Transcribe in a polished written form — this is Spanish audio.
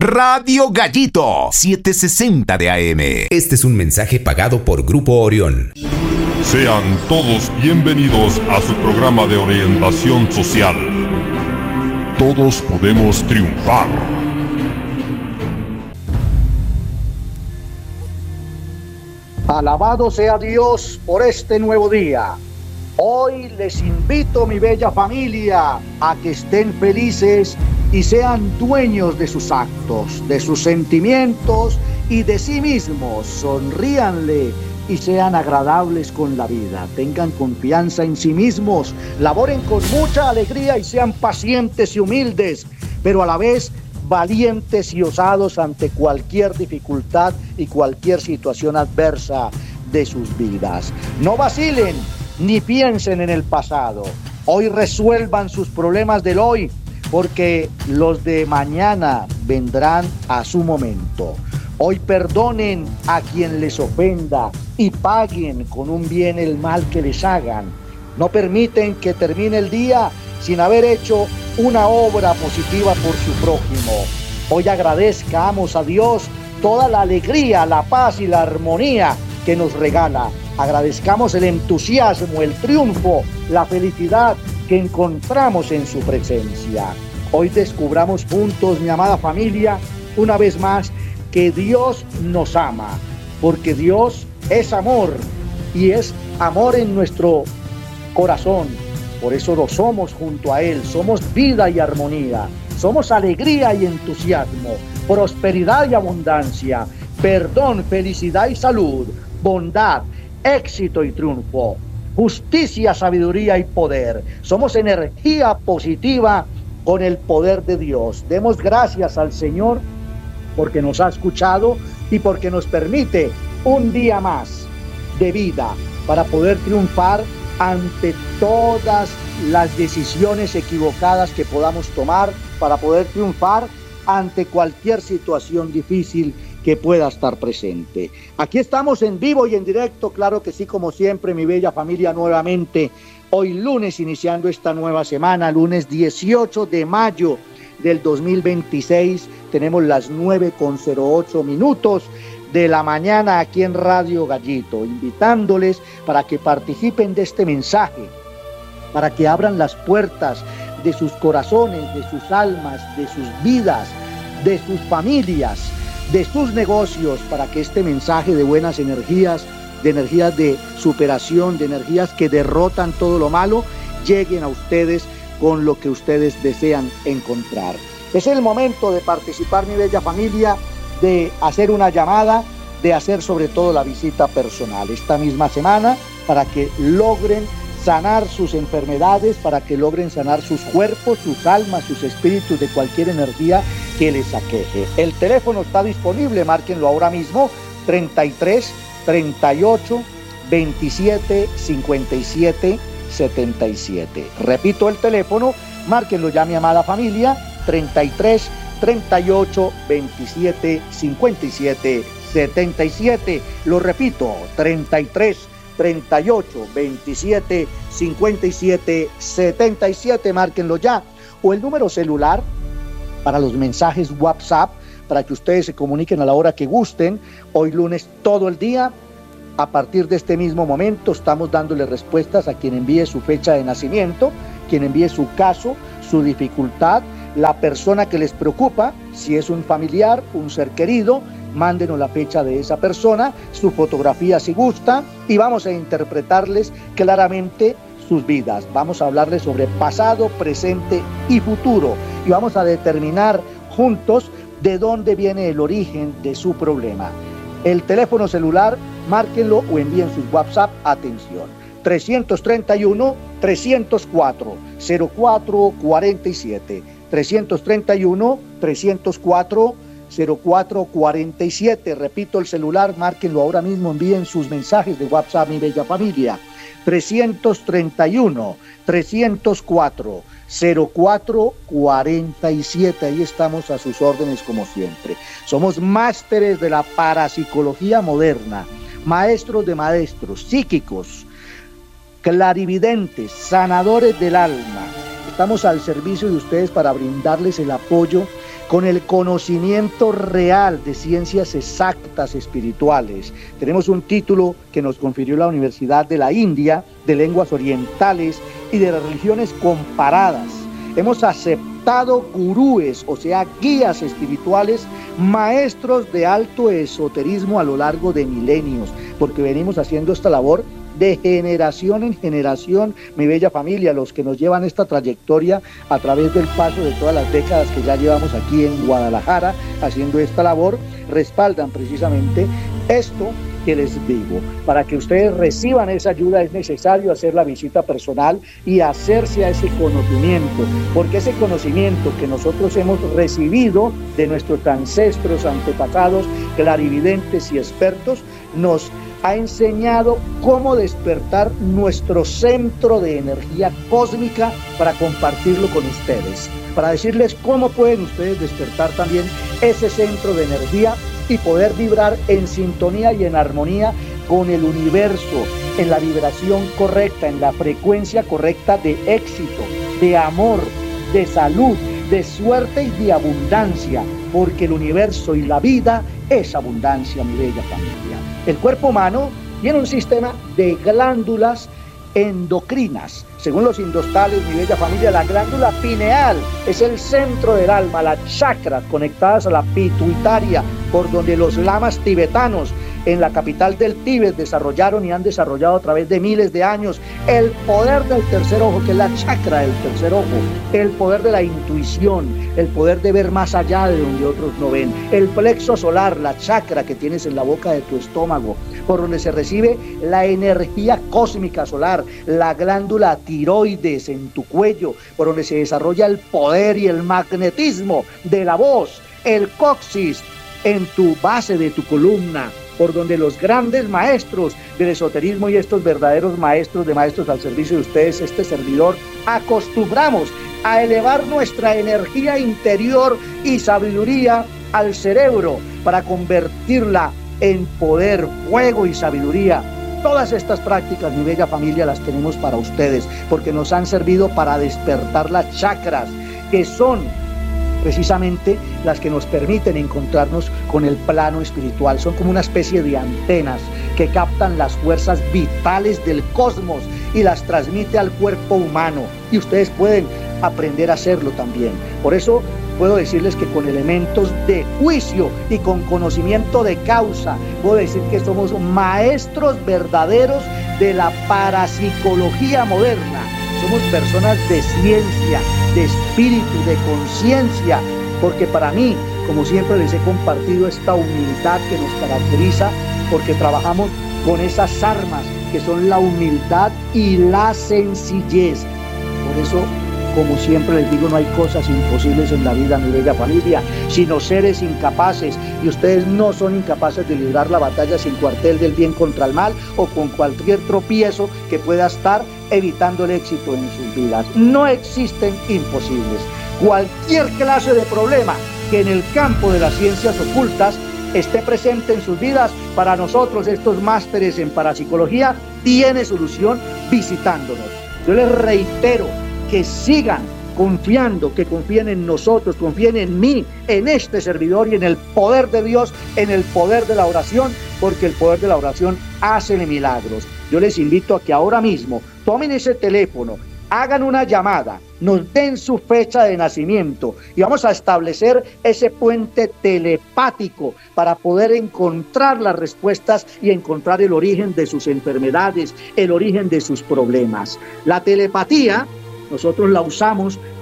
Radio Gallito 760 de AM. Este es un mensaje pagado por Grupo Orión. Sean todos bienvenidos a su programa de orientación social. Todos podemos triunfar. Alabado sea Dios por este nuevo día. Hoy les invito, mi bella familia, a que estén felices y sean dueños de sus actos, de sus sentimientos y de sí mismos. Sonríanle y sean agradables con la vida. Tengan confianza en sí mismos, laboren con mucha alegría y sean pacientes y humildes, pero a la vez valientes y osados ante cualquier dificultad y cualquier situación adversa de sus vidas. No vacilen ni piensen en el pasado. Hoy resuelvan sus problemas del hoy, porque los de mañana vendrán a su momento. Hoy perdonen a quien les ofenda y paguen con un bien el mal que les hagan. No permiten que termine el día sin haber hecho una obra positiva por su prójimo. Hoy agradezcamos a Dios toda la alegría, la paz y la armonía que nos regala. Agradezcamos el entusiasmo, el triunfo, la felicidad que encontramos en su presencia. Hoy descubramos juntos, mi amada familia, una vez más, que Dios nos ama, porque Dios es amor y es amor en nuestro corazón. Por eso lo somos junto a Él, somos vida y armonía, somos alegría y entusiasmo, prosperidad y abundancia, perdón, felicidad y salud, bondad, éxito y triunfo, justicia, sabiduría y poder. Somos energía positiva con el poder de Dios. Demos gracias al Señor porque nos ha escuchado y porque nos permite un día más de vida para poder triunfar ante todas las decisiones equivocadas que podamos tomar, para poder triunfar ante cualquier situación difícil que pueda estar presente. Aquí estamos en vivo y en directo, claro que sí, como siempre, mi bella familia, nuevamente, hoy lunes, iniciando esta nueva semana, lunes 18 de mayo del 2026, tenemos las 9:08 de la mañana aquí en Radio Gallito, invitándoles para que participen de este mensaje, para que abran las puertas de sus corazones, de sus almas, de sus vidas, de sus familias, de sus negocios, para que este mensaje de buenas energías, de energías de superación, de energías que derrotan todo lo malo, lleguen a ustedes con lo que ustedes desean encontrar. Es el momento de participar, mi bella familia, de hacer una llamada, de hacer sobre todo la visita personal esta misma semana, para que logren sanar sus enfermedades, para que logren sanar sus cuerpos, sus almas, sus espíritus de cualquier energía que les aqueje. El teléfono está disponible, márquenlo ahora mismo, 33 38 27 57 77. Repito el teléfono, márquenlo ya, mi amada familia, 33 38 27 57 77. Lo repito, 33 38 27 57 77. Márquenlo ya. O el número celular para los mensajes WhatsApp, para que ustedes se comuniquen a la hora que gusten. Hoy lunes todo el día. A partir de este mismo momento estamos dándole respuestas a quien envíe su fecha de nacimiento, quien envíe su caso, su dificultad, la persona que les preocupa, si es un familiar, un ser querido, mándenos la fecha de esa persona, su fotografía si gusta, y vamos a interpretarles claramente sus vidas. Vamos a hablarles sobre pasado, presente y futuro, y vamos a determinar juntos de dónde viene el origen de su problema. El teléfono celular, márquenlo o envíen sus WhatsApp, atención, 331 304 0447, 331 304 0447. Repito el celular, márquenlo ahora mismo, envíen sus mensajes de WhatsApp, mi bella familia, 331 304 0447. Ahí estamos a sus órdenes como siempre. Somos másteres de la parapsicología moderna, maestros de maestros, psíquicos, clarividentes, sanadores del alma. Estamos al servicio de ustedes para brindarles el apoyo con el conocimiento real de ciencias exactas espirituales. Tenemos un título que nos confirió la Universidad de la India, de lenguas orientales y de religiones comparadas. Hemos aceptado gurúes, o sea, guías espirituales, maestros de alto esoterismo a lo largo de milenios, porque venimos haciendo esta labor de generación en generación, mi bella familia. Los que nos llevan esta trayectoria a través del paso de todas las décadas que ya llevamos aquí en Guadalajara haciendo esta labor, respaldan precisamente esto que les digo. Para que ustedes reciban esa ayuda es necesario hacer la visita personal y hacerse a ese conocimiento, porque ese conocimiento que nosotros hemos recibido de nuestros ancestros, antepasados, clarividentes y expertos, nos ha enseñado cómo despertar nuestro centro de energía cósmica para compartirlo con ustedes, para decirles cómo pueden ustedes despertar también ese centro de energía y poder vibrar en sintonía y en armonía con el universo, en la vibración correcta, en la frecuencia correcta de éxito, de amor, de salud, de suerte y de abundancia, porque el universo y la vida es abundancia, mi bella familia. El cuerpo humano tiene un sistema de glándulas endocrinas. Según los indostales, mi bella familia, la glándula pineal es el centro del alma, las chakras conectadas a la pituitaria, por donde los lamas tibetanos en la capital del Tíbet desarrollaron y han desarrollado a través de miles de años el poder del tercer ojo, que es la chakra del tercer ojo, el poder de la intuición, el poder de ver más allá de donde otros no ven, el plexo solar, la chakra que tienes en la boca de tu estómago, por donde se recibe la energía cósmica solar, la glándula tiroides en tu cuello, por donde se desarrolla el poder y el magnetismo de la voz, el coxis en tu base de tu columna, por donde los grandes maestros del esoterismo y estos verdaderos maestros de maestros al servicio de ustedes, este servidor, acostumbramos a elevar nuestra energía interior y sabiduría al cerebro para convertirla en poder, fuego y sabiduría. Todas estas prácticas, mi bella familia, las tenemos para ustedes, porque nos han servido para despertar las chakras, que son precisamente las que nos permiten encontrarnos con el plano espiritual. Son como una especie de antenas que captan las fuerzas vitales del cosmos y las transmite al cuerpo humano, y ustedes pueden aprender a hacerlo también. Por eso puedo decirles que con elementos de juicio y con conocimiento de causa, puedo decir que somos maestros verdaderos de la parapsicología moderna. Somos personas de ciencia, de espíritu, de conciencia, porque para mí, como siempre les he compartido, esta humildad que nos caracteriza, porque trabajamos con esas armas que son la humildad y la sencillez. Por eso, como siempre les digo, no hay cosas imposibles en la vida, mi bella familia, sino seres incapaces, y ustedes no son incapaces de librar la batalla sin cuartel del bien contra el mal o con cualquier tropiezo que pueda estar evitando el éxito en sus vidas. No existen imposibles. Cualquier clase de problema que en el campo de las ciencias ocultas esté presente en sus vidas, para nosotros, estos másteres en parapsicología, tiene solución visitándonos. Yo les reitero que sigan confiando, que confíen en nosotros, confíen en mí, en este servidor y en el poder de Dios, en el poder de la oración, porque el poder de la oración hace milagros. Yo les invito a que ahora mismo tomen ese teléfono, hagan una llamada, nos den su fecha de nacimiento y vamos a establecer ese puente telepático para poder encontrar las respuestas y encontrar el origen de sus enfermedades, el origen de sus problemas. La telepatía nosotros la usamos